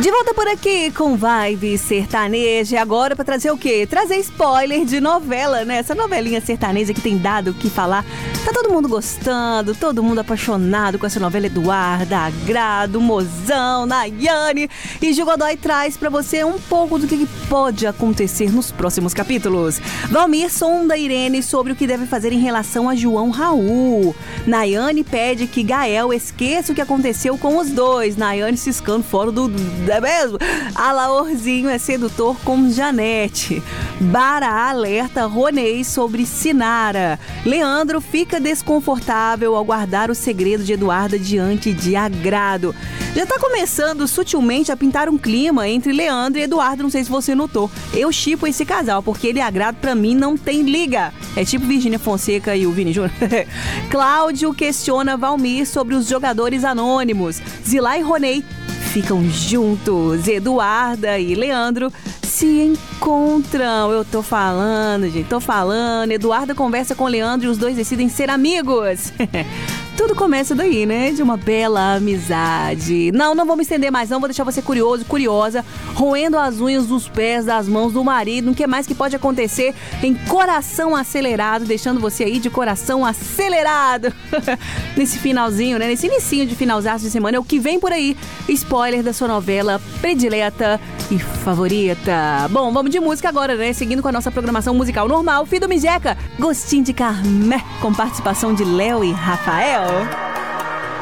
De volta por aqui com Vibe Sertaneja. Agora pra trazer o quê? Trazer spoiler de novela, né? Essa novelinha sertaneja que tem dado o que falar. Tá todo mundo gostando, todo mundo apaixonado com essa novela. Eduarda, Agrado, Mozão, Nayane. E Gil Godoy traz pra você um pouco do que pode acontecer nos próximos capítulos. Valmir sonda Irene sobre o que deve fazer em relação a João Raul. Nayane pede que Gael esqueça o que aconteceu com os dois. Nayane ciscando fora do... É mesmo? Alaorzinho é sedutor com Janete. Bara alerta Ronei sobre Sinara. Leandro fica desconfortável ao guardar o segredo de Eduarda diante de Agrado. Já tá começando sutilmente a pintar um clima entre Leandro e Eduardo, não sei se você notou. Eu shippo esse casal, porque ele e Agrado pra mim não tem liga. É tipo Virgínia Fonseca e o Vini Júnior. Cláudio questiona Valmir sobre os jogadores anônimos. Zilá e Ronei ficam juntos. Eduarda e Leandro se encontram. Eu tô falando, gente, tô falando. Eduarda conversa com Leandro e os dois decidem ser amigos. Tudo começa daí, né? De uma bela amizade. Não vou me estender mais não, vou deixar você curioso, curiosa, roendo as unhas dos pés, das mãos do marido. O que mais que pode acontecer em Coração Acelerado, deixando você aí de coração acelerado. Nesse finalzinho, né? Nesse inicinho de finalzaço de semana, é o que vem por aí. Spoiler da sua novela predileta e favorita. Bom, vamos de música agora, né? Seguindo com a nossa programação musical normal. Fido Mijeca, Gostinho de Carmé, com participação de Léo e Rafael.